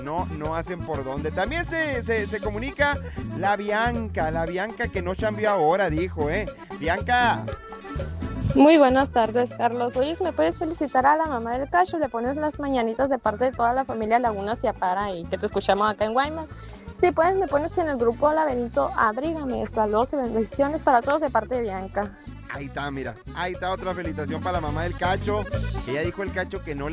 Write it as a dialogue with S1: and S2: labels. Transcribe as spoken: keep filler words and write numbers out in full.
S1: no, no hacen por dónde. También se, se, se comunica la Bianca, la Bianca que no chambeó ahora, dijo, ¿eh? Bianca.
S2: Muy buenas tardes, Carlos. Oye, ¿me puedes felicitar a la mamá del Cacho? Le pones las mañanitas de parte de toda la familia Laguna Ciapara y que te escuchamos acá en Guaymas. Si puedes, me pones que en el grupo Laberinto Abrígame. Saludos y bendiciones para todos de parte de Bianca.
S1: Ahí está, mira. Ahí está otra felicitación para la mamá del Cacho. Que ya dijo el Cacho que no le